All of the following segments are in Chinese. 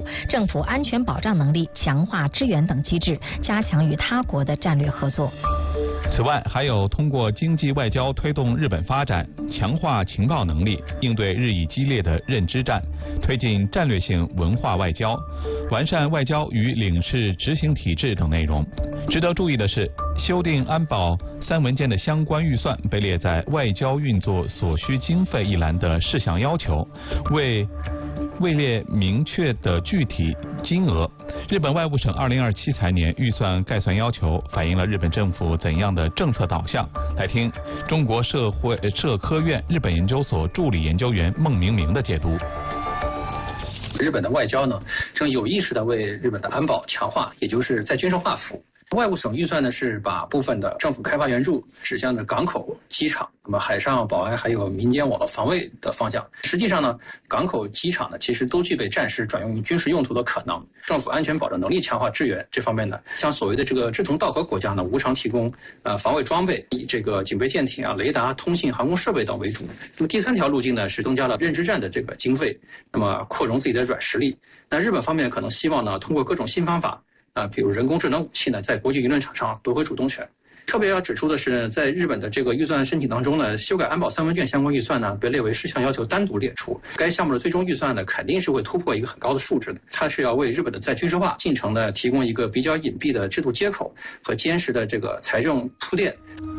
政府安全保障能力，强化支援等机制，加强与他国的战略合作。 此外，还有通过经济外交推动日本发展，强化情报能力，应对日益激烈的认知战，推进战略性文化外交，完善外交与领事执行体制等内容。值得注意的是，修订安保3文件的相关预算被列在外交运作所需经费一栏的事项要求，未列明确的具体金额。日本外务省2027财年预算概算要求反映了日本政府怎样的政策导向？来听中国社科院日本研究所助理研究员孟明明的解读。 日本的外交呢，正有意识地为日本的安保强化，也就是在军事化服务。外务省预算呢是把部分的政府开发援助指向的港口、机场，那么海上保安还有民间网络防卫的方向。实际上呢，港口、机场呢其实都具备战时转用于军事用途的可能。政府安全保障能力强化支援这方面呢，像所谓的这个志同道合国家呢，无偿提供防卫装备，以这个警备舰艇啊、雷达、通信、航空设备等为主。那么第3条路径呢是增加了认知战的这个经费，那么扩容自己的软实力。那日本方面可能希望呢，通过各种新方法。比如人工智能武器呢，在国际舆论场上夺回主动权。特别要指出的是，在日本的这个预算申请当中呢，修改安保3文件相关预算呢，被列为事项要求单独列出。该项目的最终预算呢，肯定是会突破一个很高的数值的。它是要为日本的在军事化进程呢，提供一个比较隐蔽的制度接口和坚实的这个财政铺垫。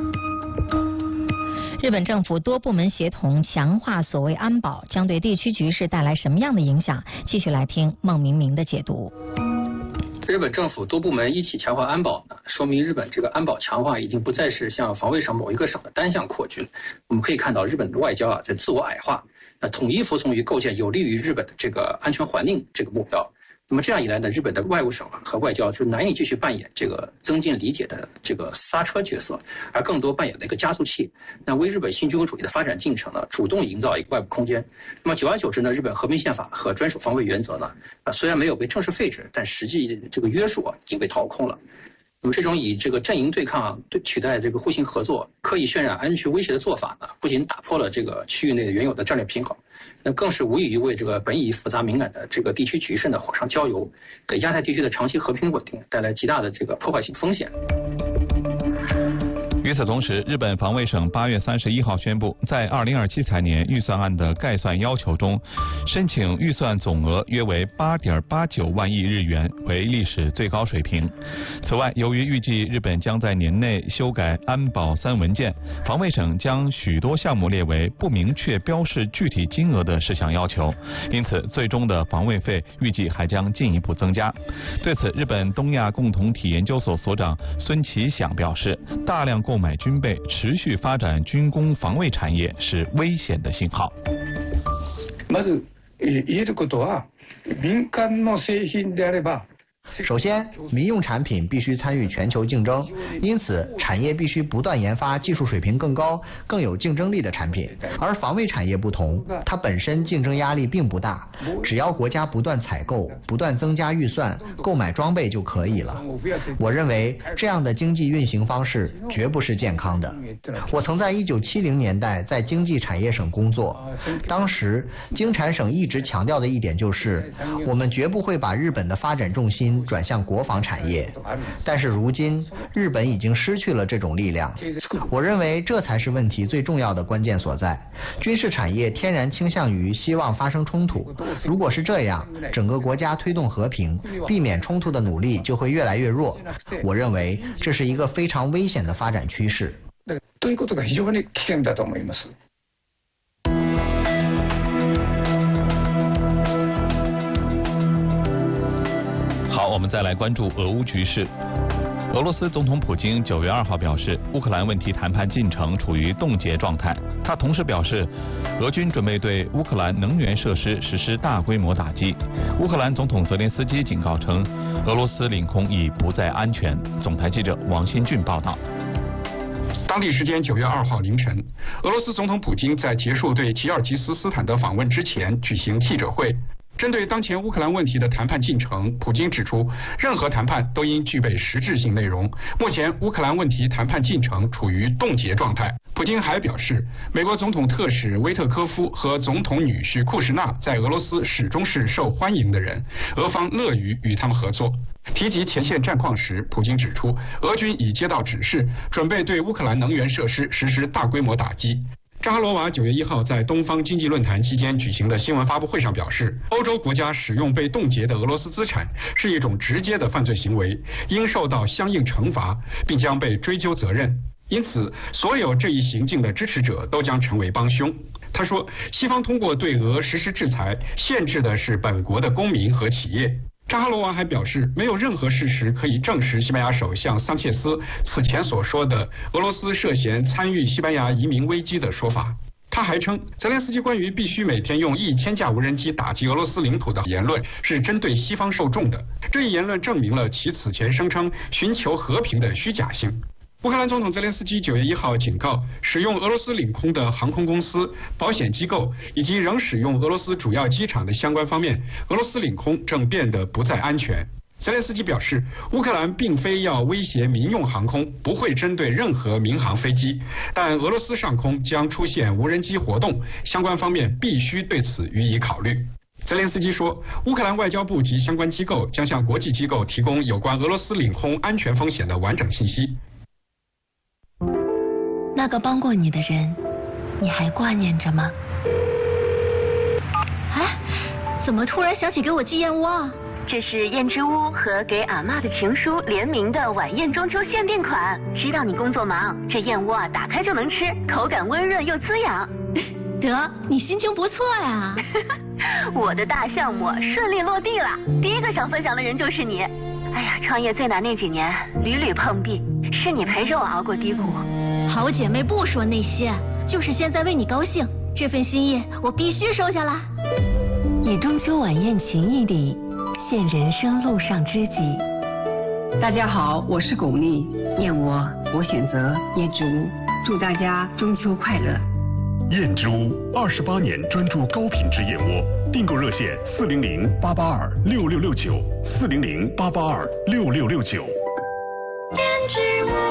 日本政府多部门协同强化所谓安保，将对地区局势带来什么样的影响？继续来听孟明明的解读。 日本政府多部门一起强化安保呢，说明日本这个安保强化已经不再是向防卫省某一个省的单向扩军。我们可以看到，日本的外交在自我矮化，统一服从于构建有利于日本的这个安全环境这个目标。那么这样一来呢，日本的外务省和外交就难以继续扮演这个增进理解的这个刹车角色，而更多扮演了一个加速器，那为日本新军国主义的发展进程呢，主动营造一个外部空间。那么久而久之呢，日本和平宪法和专属防卫原则呢，虽然没有被正式废止，但实际这个约束已经被掏空了。那么这种以这个阵营对抗取代这个互信合作、刻意渲染安全威胁的做法呢，不仅打破了这个区域内原有的战略平衡，那更是无异于为这个本已复杂敏感的这个地区局势呢火上浇油，给亚太地区的长期和平稳定带来极大的这个破坏性风险。 与此同时，日本防卫省8月31号宣布，在2027财年预算案的概算要求中，申请预算总额约为8.89万亿日元，为历史最高水平。此外，由于预计日本将在年内修改安保3文件，防卫省将许多项目列为不明确标示具体金额的事项要求，因此最终的防卫费预计还将进一步增加。对此，日本东亚共同体研究所所长孙其响表示，大量购买军备、持续发展军工防卫产业是危险的信号。 まず言えることは、民間の製品であれば。 首先，民用产品必须参与全球竞争，因此产业必须不断研发技术水平更高、更有竞争力的产品。而防卫产业不同，它本身竞争压力并不大，只要国家不断采购、不断增加预算、购买装备就可以了。我认为这样的经济运行方式绝不是健康的。我曾在1970年代在经济产业省工作，当时经产省一直强调的一点就是，我们绝不会把日本的发展重心转向国防产业，但是如今日本已经失去了这种力量。我认为这才是问题最重要的关键所在。军事产业天然倾向于希望发生冲突，如果是这样，整个国家推动和平、避免冲突的努力就会越来越弱。我认为这是一个非常危险的发展趋势。 ということが非常に危険だと思います。 好，我们再来关注俄乌局势。俄罗斯总统普京9月2号表示，乌克兰问题谈判进程处于冻结状态。他同时表示，俄军准备对乌克兰能源设施实施大规模打击。乌克兰总统泽连斯基警告称，俄罗斯领空已不再安全。总台记者王新俊报道。 当地时间9月2号凌晨，俄罗斯总统普京在结束对吉尔吉斯斯坦的访问之前举行记者会。 针对当前乌克兰问题的谈判进程，普京指出，任何谈判都应具备实质性内容。目前，乌克兰问题谈判进程处于冻结状态。普京还表示，美国总统特使威特科夫和总统女婿库什纳在俄罗斯始终是受欢迎的人，俄方乐于与他们合作。提及前线战况时，普京指出，俄军已接到指示，准备对乌克兰能源设施实施大规模打击。扎哈罗娃9月1号在东方经济论坛期间举行的新闻发布会上表示，欧洲国家使用被冻结的俄罗斯资产是一种直接的犯罪行为，应受到相应惩罚，并将被追究责任。因此，所有这一行径的支持者都将成为帮凶。他说，西方通过对俄实施制裁，限制的是本国的公民和企业。扎哈罗娃还表示，没有任何事实可以证实西班牙首相桑切斯此前所说的俄罗斯涉嫌参与西班牙移民危机的说法。他还称，泽连斯基关于必须每天用1000架无人机打击俄罗斯领土的言论是针对西方受众的。这一言论证明了其此前声称寻求和平的虚假性。乌克兰总统泽连斯基9月1号警告，使用俄罗斯领空的航空公司、保险机构以及仍使用俄罗斯主要机场的相关方面，俄罗斯领空正变得不再安全。泽连斯基表示，乌克兰并非要威胁民用航空，不会针对任何民航飞机，但俄罗斯上空将出现无人机活动，相关方面必须对此予以考虑。泽连斯基说，乌克兰外交部及相关机构将向国际机构提供有关俄罗斯领空安全风险的完整信息。 那个帮过你的人，你还挂念着吗？ 哎，怎么突然想起给我寄燕窝啊？ 这是燕之屋和给阿嬷的情书联名的晚宴中秋限定款。知道你工作忙，这燕窝打开就能吃，口感温润又滋养。 得，你心情不错呀。 我的大项目顺利落地了，第一个想分享的人就是你。哎呀，创业最难那几年，屡屡碰壁，是你陪着我熬过低谷。 好姐妹不说那些，就是现在为你高兴，这份心意我必须收下啦。 以中秋晚宴情谊礼，献人生路上知己。 大家好，我是巩俐，燕窝我选择燕之屋，祝大家中秋快乐。 燕之屋28年专注高品质燕窝，订购热线400-882-6669，400-882-6669。 燕之屋。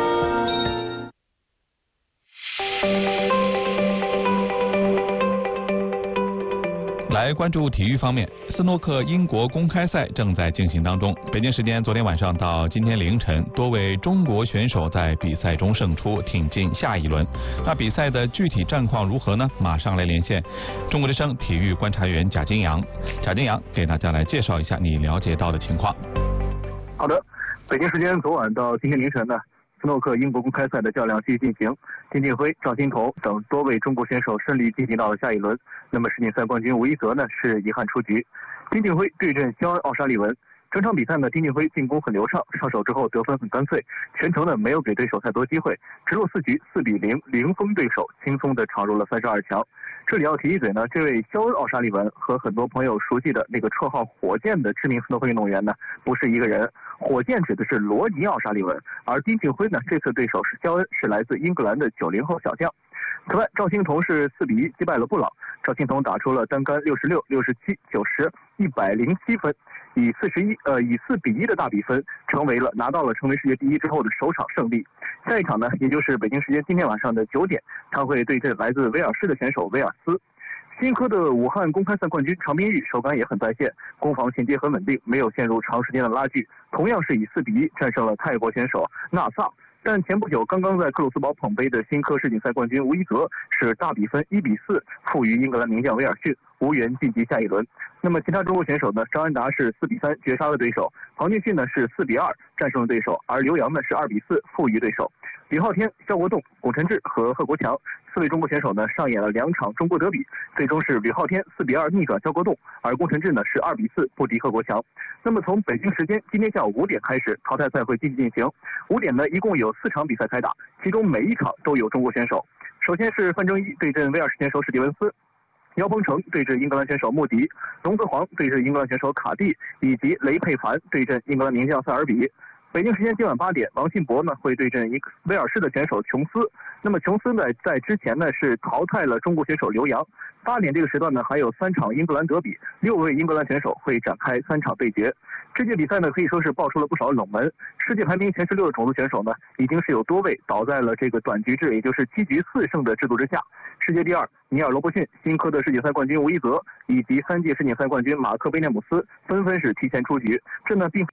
来关注体育方面，斯诺克英国公开赛正在进行当中。北京时间昨天晚上到今天凌晨，多位中国选手在比赛中胜出，挺进下一轮。那比赛的具体战况如何呢？马上来连线中国之声体育观察员贾金阳。贾金阳给大家来介绍一下你了解到的情况。 好的，北京时间昨晚到今天凌晨呢，斯诺克英国公开赛的较量继续进行，丁俊晖、赵欣彤等多位中国选手顺利晋级到了下一轮。那么世锦赛冠军吴一泽呢是遗憾出局。丁俊晖对阵肖恩·奥沙利文，整场比赛呢，丁俊晖进攻很流畅，上手之后得分很干脆，全程呢没有给对手太多机会，直落4局4比0零封对手，轻松的闯入了32强。这里要提一嘴呢，这位肖恩·奥沙利文和很多朋友熟悉的那个绰号火箭的知名斯诺克运动员呢，不是一个人。火箭指的是罗尼·奥沙利文，而丁俊晖呢，这次对手是肖恩，是来自英格兰的90后小将。此外，赵欣彤是4比1击败了布朗，赵欣彤打出了单杆66、67、90、107分，以4比1的大比分成为世界第一之后的首场胜利。下一场呢，也就是北京时间今天晚上的9点，他会对阵来自威尔士的选手威尔斯。新科的武汉公开赛冠军常彬玉手感也很在线，攻防衔接很稳定，没有陷入长时间的拉锯，同样是以4比1战胜了泰国选手纳萨。但前不久刚刚在克鲁斯堡捧杯的新科世锦赛冠军吴一泽是大比分1比4负于英格兰名将威尔逊，无缘晋级下一轮。那么其他中国选手呢，张安达是4比3绝杀了对手，庞俊迅呢是4比2战胜了对手，而刘洋呢是2比4负于对手。李昊天、肖国栋、龚晨志和贺国强4位中国选手呢上演了2场中国德比，最终是李昊天4比2逆转肖国栋，而龚晨志呢是2比4不敌贺国强。那么从北京时间今天下午5点开始，淘汰赛会继续进行。5点呢一共有4场比赛开打，其中每一场都有中国选手。首先是范正一对阵威尔士选手史蒂文斯，姚鹏程对阵英格兰选手穆迪，龙泽煌对阵英格兰选手卡蒂，以及雷佩凡对阵英格兰名将塞尔比。 北京时间今晚8点，王信博呢会对阵威尔士的选手琼斯。那么琼斯呢在之前呢是淘汰了中国选手刘洋。8点这个时段呢还有3场英格兰德比，6位英格兰选手会展开3场对决。这届比赛呢可以说是爆出了不少冷门，世界排名前16的种子选手呢已经是有多位倒在了这个短局制，也就是7局4胜的制度之下。世界第2尼尔罗伯逊、新科的世锦赛冠军吴一泽以及3届世锦赛冠军马克贝涅姆斯纷纷是提前出局，这呢并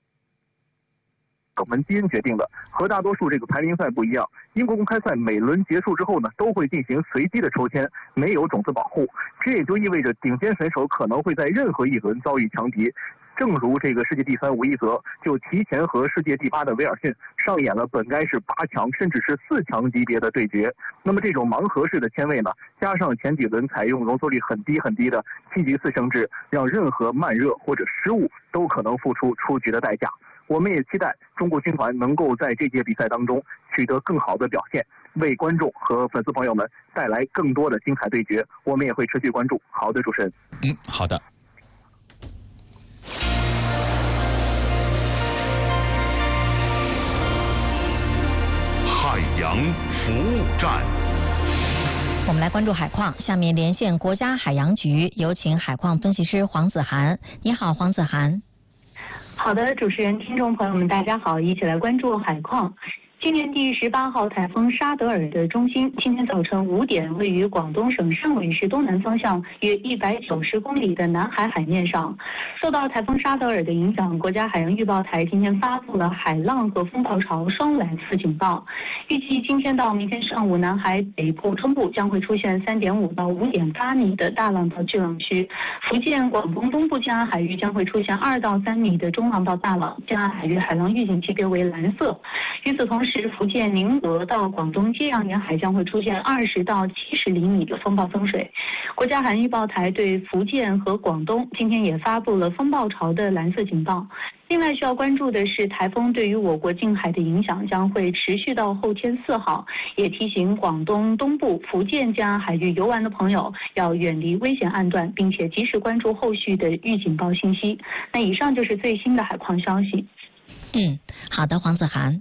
冷门基因决定的，和大多数这个排名赛不一样。英国公开赛每轮结束之后呢，都会进行随机的抽签，没有种子保护，这也就意味着顶尖选手可能会在任何一轮遭遇强敌。正如这个世界第3吴一泽就提前和世界第8的威尔逊上演了本该是8强甚至是4强级别的对决。那么这种盲盒式的签位呢，加上前几轮采用容错率很低的7局4胜制，让任何慢热或者失误都可能付出出局的代价。我们也期待中国军团能够在这届比赛当中取得更好的表现，为观众和粉丝朋友们带来更多的精彩对决。我们也会持续关注。好的，主持人。 好的。 海洋服务站。 我们来关注海况，下面连线国家海洋局，有请海况分析师黄子涵。你好，黄子涵。 好的，主持人、听众朋友们，大家好，一起来关注海况。今年第18号台风沙德尔的中心今天早晨5点位于广东省汕尾市东南方向约190公里的南海海面上。受到台风沙德尔的影响，国家海洋预报台今天发布了海浪和风暴潮双蓝色警报。预计今天到明天上午，南海北部、中部将会出现3.5到5.8米的大浪到巨浪区，福建、广东东部江岸海域将会出现2到3米的中浪到大浪，江岸海域海浪预警级别为蓝色。与此同时，福建宁德到广东揭阳沿海将会出现20到70厘米的风暴风水。国家海洋预报台对福建和广东今天也发布了风暴潮的蓝色警报。另外需要关注的是，台风对于我国近海的影响将会持续到后天4号，也提醒广东东部、福建江岸海域游玩的朋友要远离危险岸段，并且及时关注后续的预警报信息。那以上就是最新的海况消息。 好的，黄子涵。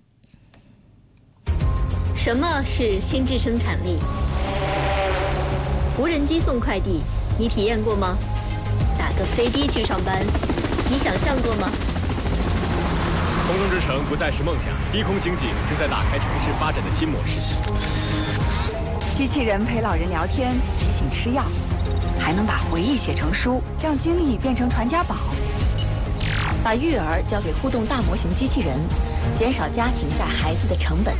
什么是心智生产力？无人机送快递，你体验过吗？打个飞的去上班，你想象过吗？ 空中之城不再是梦想，低空经济正在打开城市发展的新模式。 机器人陪老人聊天，提醒吃药，还能把回忆写成书，让经历变成传家宝。把育儿交给互动大模型机器人，减少家庭带孩子的成本。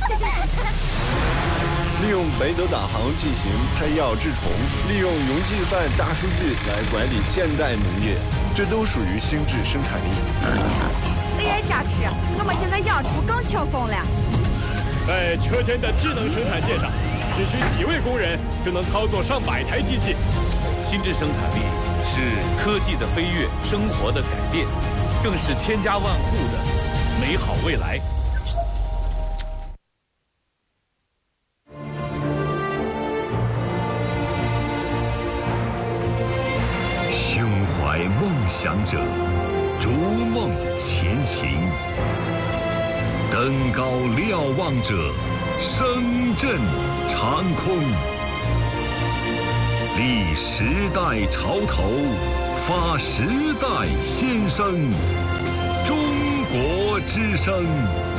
利用北斗导航进行拍药治虫，利用云计算大数据来管理现代农业，这都属于心智生产力。 这也假吃，我们现在养猪更轻松了。 在车间的智能生产线上，只需几位工人就能操作上百台机器。 心智生产力是科技的飞跃，生活的改变，更是千家万户的美好未来。 胸怀梦想者，逐梦前行；登高瞭望者，声震长空。立时代潮头，发时代先声。中国之声。